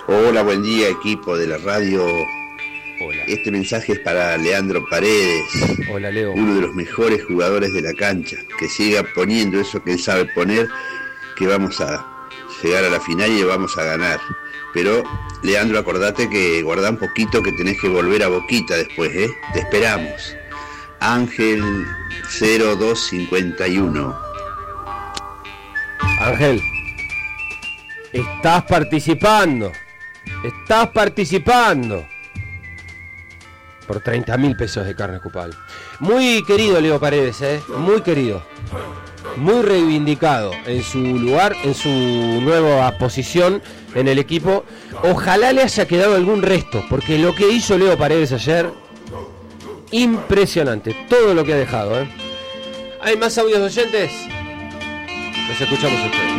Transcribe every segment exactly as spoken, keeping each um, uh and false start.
Hola, buen día, equipo de la radio. Hola. Este mensaje es para Leandro Paredes. Hola, Leo. Uno de los mejores jugadores de la cancha. Que siga poniendo eso que él sabe poner, que vamos a llegar a la final y vamos a ganar. Pero, Leandro, acordate que guardá un poquito, que tenés que volver a Boquita después, ¿eh? Te esperamos. Ángel cero dos cincuenta y uno. Ángel, estás participando. Estás participando. Por treinta mil pesos de Carnes Cupal. Muy querido Leo Paredes, ¿eh? Muy querido. Muy reivindicado en su lugar, en su nueva posición en el equipo. Ojalá le haya quedado algún resto, porque lo que hizo Leo Paredes ayer, impresionante. Todo lo que ha dejado, ¿eh? ¿Hay más audios de oyentes? Los escuchamos a ustedes.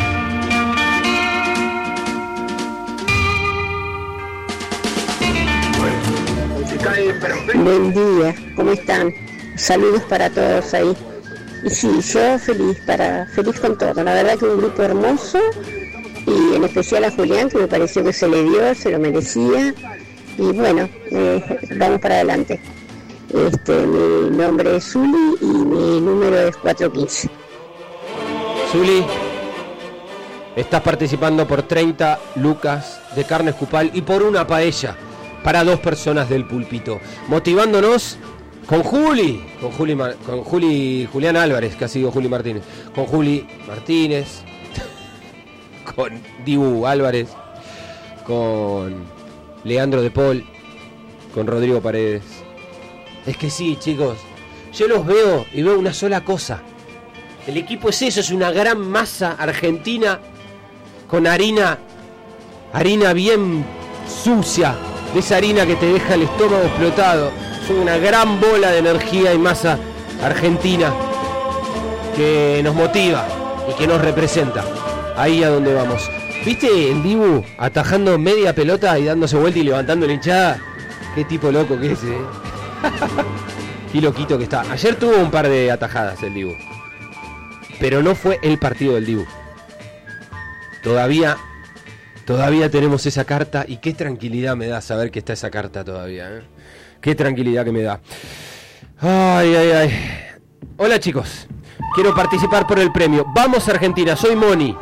Buen día, ¿cómo están? Saludos para todos ahí. Y sí, yo feliz, para, feliz con todo. La verdad que un grupo hermoso, y en especial a Julián, que me pareció que se le dio, se lo merecía. Y bueno, eh, vamos para adelante. Este, mi nombre es Zuli y mi número es cuatro quince. Zuli, estás participando por treinta lucas de Carnes Cupal y por una paella para dos personas del pulpito, motivándonos con Juli, con Juli, con Juli, Julián Álvarez, que ha sido Juli Martínez, con Juli Martínez, con Dibu Álvarez, con Leandro de Paul, con Rodrigo Paredes. Es que sí, chicos, yo los veo y veo una sola cosa. El equipo es eso, es una gran masa argentina con harina, harina bien sucia, de esa harina que te deja el estómago explotado. Es una gran bola de energía y masa argentina que nos motiva y que nos representa. Ahí a donde vamos. ¿Viste el Dibu atajando media pelota y dándose vuelta y levantando la hinchada? Qué tipo loco que es, ¿eh? Qué loquito que está. Ayer tuvo un par de atajadas el Dibu, pero no fue el partido del Dibu. Todavía Todavía tenemos esa carta y qué tranquilidad me da saber que está esa carta todavía, ¿eh? Qué tranquilidad que me da. Ay, ay, ay. Hola, chicos. Quiero participar por el premio. Vamos, Argentina. Soy Moni.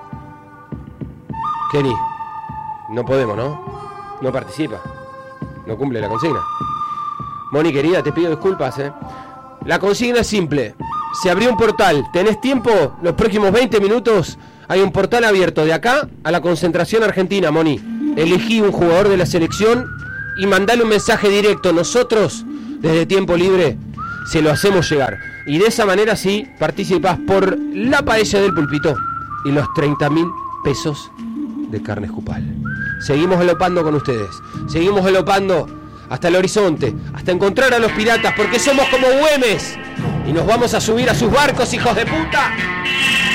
Kenny. No podemos, ¿no? No participa. No cumple la consigna. Moni, querida, te pido disculpas, ¿eh? La consigna es simple. Se abrió un portal. ¿Tenés tiempo? Los próximos veinte minutos... Hay un portal abierto de acá a la concentración argentina, Moni. Elegí un jugador de la selección y mandale un mensaje directo. Nosotros, desde Tiempo Libre, se lo hacemos llegar. Y de esa manera sí participás por la paella del pulpito y los treinta mil pesos de Carnes Cupal. Seguimos galopando con ustedes. Seguimos galopando hasta el horizonte, hasta encontrar a los piratas, porque somos como Güemes y nos vamos a subir a sus barcos, hijos de puta.